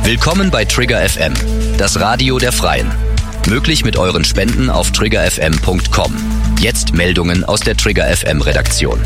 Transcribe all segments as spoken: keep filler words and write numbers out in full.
Willkommen bei Trigger F M, das Radio der Freien. Möglich mit euren Spenden auf trigger f m punkt com. Jetzt Meldungen aus der Trigger F M Redaktion.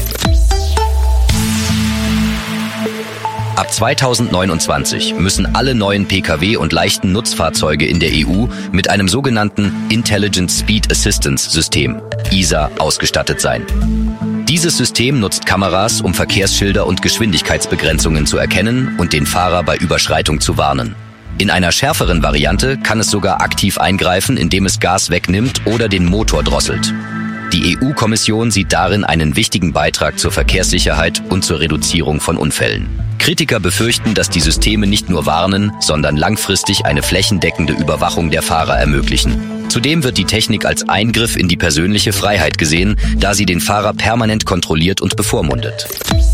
Ab zweitausendneunundzwanzig müssen alle neuen P K W und leichten Nutzfahrzeuge in der E U mit einem sogenannten Intelligent Speed Assistance System, I S A, ausgestattet sein. Dieses System nutzt Kameras, um Verkehrsschilder und Geschwindigkeitsbegrenzungen zu erkennen und den Fahrer bei Überschreitung zu warnen. In einer schärferen Variante kann es sogar aktiv eingreifen, indem es Gas wegnimmt oder den Motor drosselt. Die E U-Kommission sieht darin einen wichtigen Beitrag zur Verkehrssicherheit und zur Reduzierung von Unfällen. Kritiker befürchten, dass die Systeme nicht nur warnen, sondern langfristig eine flächendeckende Überwachung der Fahrer ermöglichen. Zudem wird die Technik als Eingriff in die persönliche Freiheit gesehen, da sie den Fahrer permanent kontrolliert und bevormundet.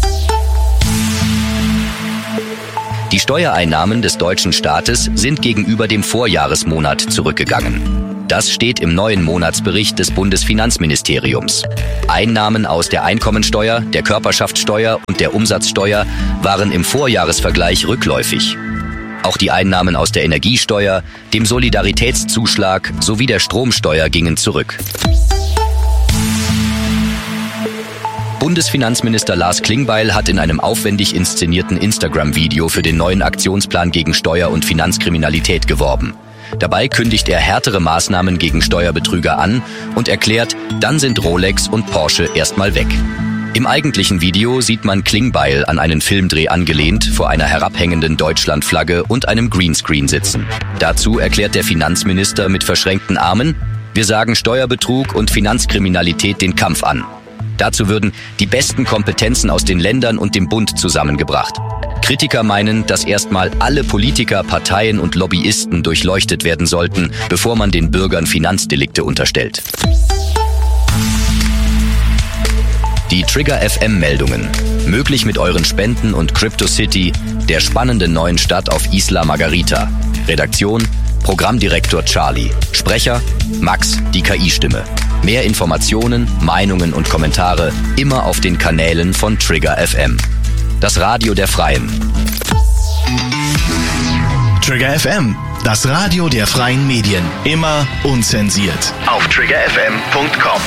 Die Steuereinnahmen des deutschen Staates sind gegenüber dem Vorjahresmonat zurückgegangen. Das steht im neuen Monatsbericht des Bundesfinanzministeriums. Einnahmen aus der Einkommensteuer, der Körperschaftssteuer und der Umsatzsteuer waren im Vorjahresvergleich rückläufig. Auch die Einnahmen aus der Energiesteuer, dem Solidaritätszuschlag sowie der Stromsteuer gingen zurück. Bundesfinanzminister Lars Klingbeil hat in einem aufwendig inszenierten Instagram-Video für den neuen Aktionsplan gegen Steuer- und Finanzkriminalität geworben. Dabei kündigt er härtere Maßnahmen gegen Steuerbetrüger an und erklärt, dann sind Rolex und Porsche erstmal weg. Im eigentlichen Video sieht man Klingbeil an einen Filmdreh angelehnt vor einer herabhängenden Deutschlandflagge und einem Greenscreen sitzen. Dazu erklärt der Finanzminister mit verschränkten Armen: Wir sagen Steuerbetrug und Finanzkriminalität den Kampf an. Dazu würden die besten Kompetenzen aus den Ländern und dem Bund zusammengebracht. Kritiker meinen, dass erstmal alle Politiker, Parteien und Lobbyisten durchleuchtet werden sollten, bevor man den Bürgern Finanzdelikte unterstellt. Die Trigger F M-Meldungen. Möglich mit euren Spenden und CryptoCity, der spannenden neuen Stadt auf Isla Margarita. Redaktion: Programmdirektor Charlie. Sprecher: Max, die K I-Stimme. Mehr Informationen, Meinungen und Kommentare immer auf den Kanälen von Trigger F M. Das Radio der Freien. Trigger F M, das Radio der freien Medien. Immer unzensiert. Auf trigger f m punkt com.